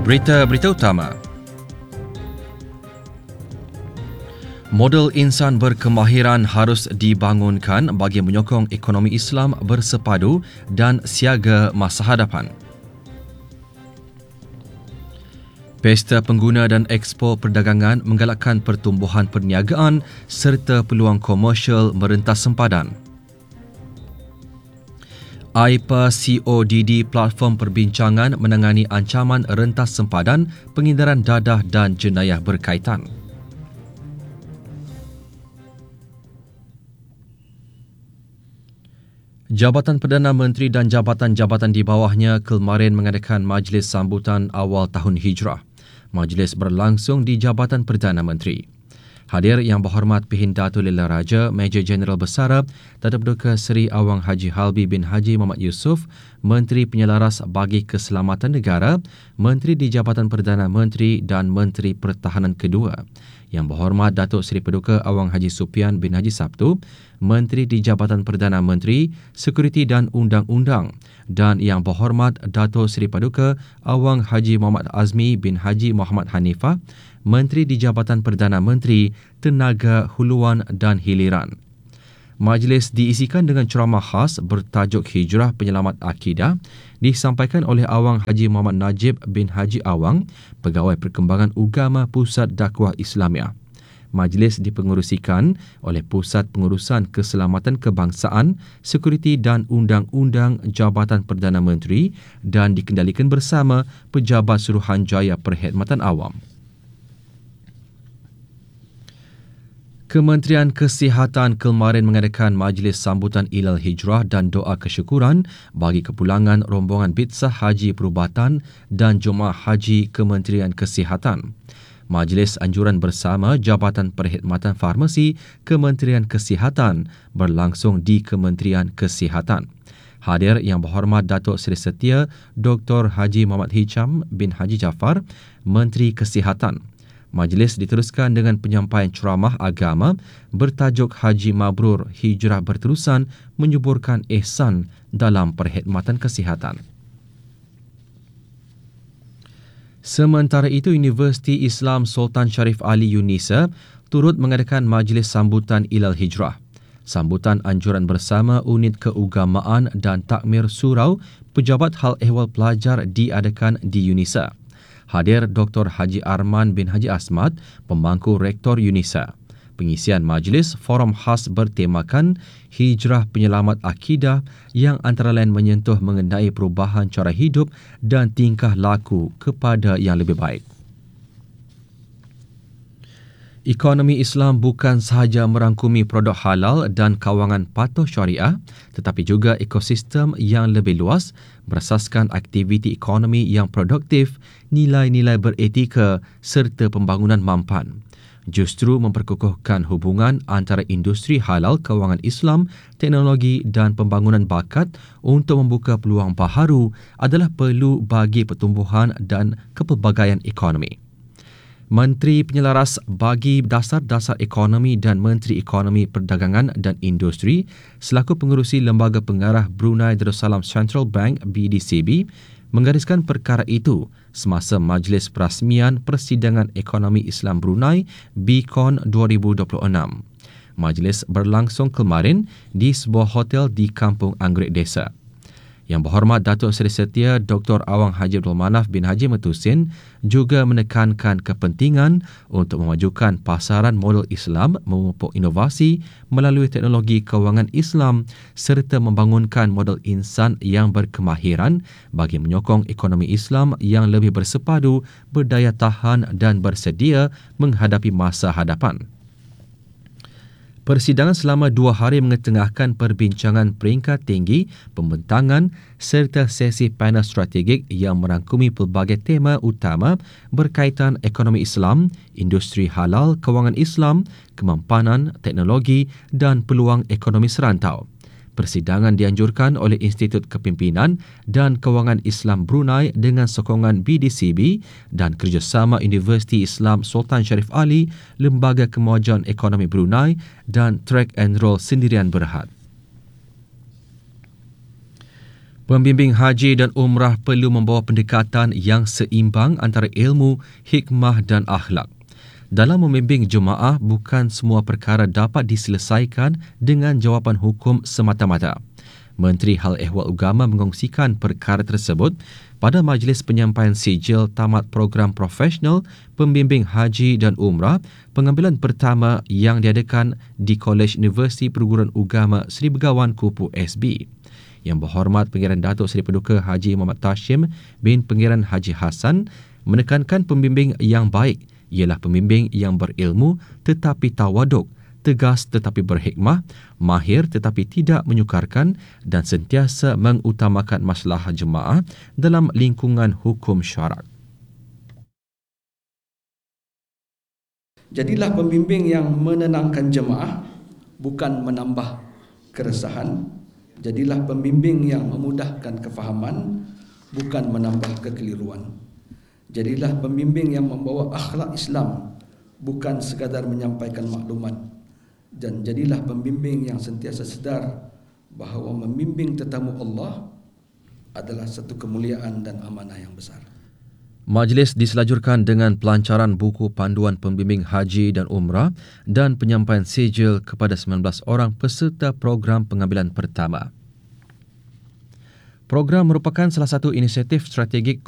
Berita utama. Model insan berkemahiran harus dibangunkan bagi menyokong ekonomi Islam bersepadu dan siaga masa hadapan. Pesta Pengguna dan Expo Perdagangan menggalakkan pertumbuhan perniagaan serta peluang komersial merentas sempadan. AIPA CODD platform perbincangan menangani ancaman rentas sempadan, pengindaran dadah dan jenayah berkaitan. Jabatan Perdana Menteri dan jabatan-jabatan di bawahnya kemarin mengadakan majlis sambutan awal tahun Hijrah. Majlis berlangsung di Jabatan Perdana Menteri. Hadir Yang Berhormat Pihin Datuk Lela Raja, Major Jeneral Bersara, Datuk Berduka Seri Awang Haji Halbi bin Haji Muhammad Yusof, Menteri Penyelaras bagi Keselamatan Negara, Menteri di Jabatan Perdana Menteri dan Menteri Pertahanan kedua. Yang Berhormat Datuk Seri Paduka Awang Haji Supian bin Haji Sabtu, Menteri di Jabatan Perdana Menteri, Sekuriti dan Undang-Undang, dan Yang Berhormat Datuk Seri Paduka Awang Haji Muhammad Azmi bin Haji Muhammad Hanifah, Menteri di Jabatan Perdana Menteri, Tenaga Huluan dan Hiliran. Majlis diisikan dengan ceramah khas bertajuk Hijrah Penyelamat Akidah disampaikan oleh Awang Haji Muhammad Najib bin Haji Awang, Pegawai Perkembangan Ugama Pusat Dakwah Islamiah. Majlis dipengerusikan oleh Pusat Pengurusan Keselamatan Kebangsaan, Sekuriti dan Undang-Undang Jabatan Perdana Menteri dan dikendalikan bersama Pejabat Suruhanjaya Perkhidmatan Awam. Kementerian Kesihatan kemarin mengadakan majlis sambutan Ilal Hijrah dan doa kesyukuran bagi kepulangan rombongan Bitsah Haji Perubatan dan Jemaah Haji Kementerian Kesihatan. Majlis anjuran bersama Jabatan Perkhidmatan Farmasi Kementerian Kesihatan berlangsung di Kementerian Kesihatan. Hadir Yang Berhormat Datuk Seri Setia Dr. Haji Muhammad Hicham bin Haji Jaafar, Menteri Kesihatan. Majlis diteruskan dengan penyampaian ceramah agama bertajuk Haji Mabrur Hijrah Berterusan Menyuburkan Ihsan dalam Perkhidmatan Kesihatan. Sementara itu, Universiti Islam Sultan Sharif Ali UNISA turut mengadakan majlis sambutan Ilal Hijrah. Sambutan anjuran bersama Unit Keugamaan dan Takmir Surau Pejabat Hal Ehwal Pelajar diadakan di UNISA. Hadir Dr. Haji Arman bin Haji Asmat, Pemangku Rektor UNISA. Pengisian majlis forum khas bertemakan Hijrah Penyelamat Akidah yang antara lain menyentuh mengenai perubahan cara hidup dan tingkah laku kepada yang lebih baik. Ekonomi Islam bukan sahaja merangkumi produk halal dan kawangan patuh syariah, tetapi juga ekosistem yang lebih luas berasaskan aktiviti ekonomi yang produktif, nilai-nilai beretika serta pembangunan mampan. Justru memperkukuhkan hubungan antara industri halal kewangan Islam, teknologi dan pembangunan bakat untuk membuka peluang baharu adalah perlu bagi pertumbuhan dan kepelbagaian ekonomi. Menteri Penyelaras bagi Dasar-Dasar Ekonomi dan Menteri Ekonomi Perdagangan dan Industri selaku pengerusi Lembaga Pengarah Brunei Darussalam Central Bank BDCB menggariskan perkara itu semasa Majlis Perasmian Persidangan Ekonomi Islam Brunei BCON 2026. Majlis berlangsung kemarin di sebuah hotel di Kampung Anggrek Desa. Yang Berhormat Datuk Seri Setia Dr. Awang Haji Abdul Manaf bin Haji Metusin juga menekankan kepentingan untuk memajukan pasaran model Islam, memupuk inovasi melalui teknologi kewangan Islam serta membangunkan model insan yang berkemahiran bagi menyokong ekonomi Islam yang lebih bersepadu, berdaya tahan dan bersedia menghadapi masa hadapan. Persidangan selama 2 hari mengetengahkan perbincangan peringkat tinggi, pembentangan serta sesi panel strategik yang merangkumi pelbagai tema utama berkaitan ekonomi Islam, industri halal, kewangan Islam, kemampanan, teknologi dan peluang ekonomi serantau. Persidangan dianjurkan oleh Institut Kepimpinan dan Kewangan Islam Brunei dengan sokongan BDCB dan kerjasama Universiti Islam Sultan Sharif Ali, Lembaga Kemajuan Ekonomi Brunei dan Track and Roll Sendirian Berhad. Pembimbing haji dan umrah perlu membawa pendekatan yang seimbang antara ilmu, hikmah dan akhlak. Dalam membimbing jemaah, bukan semua perkara dapat diselesaikan dengan jawapan hukum semata-mata. Menteri Hal Ehwal Agama mengongsikan perkara tersebut pada majlis penyampaian sijil tamat program profesional pembimbing haji dan umrah pengambilan pertama yang diadakan di Kolej Universiti Perguruan Agama Seri Begawan Kupu SB. Yang Berhormat Pengiran Datuk Seri Paduka Haji Muhammad Tashim bin Pengiran Haji Hassan menekankan pembimbing yang baik ialah pembimbing yang berilmu tetapi tawaduk, tegas tetapi berhikmah, mahir tetapi tidak menyukarkan dan sentiasa mengutamakan maslahah jemaah dalam lingkungan hukum syarak. Jadilah pembimbing yang menenangkan jemaah, bukan menambah keresahan. Jadilah pembimbing yang memudahkan kefahaman, bukan menambah kekeliruan. Jadilah pembimbing yang membawa akhlak Islam, bukan sekadar menyampaikan maklumat. Dan jadilah pembimbing yang sentiasa sedar bahawa membimbing tetamu Allah adalah satu kemuliaan dan amanah yang besar. Majlis diselajurkan dengan pelancaran buku panduan pembimbing haji dan umrah dan penyampaian sijil kepada 19 orang peserta program pengambilan pertama. Program merupakan salah satu inisiatif strategik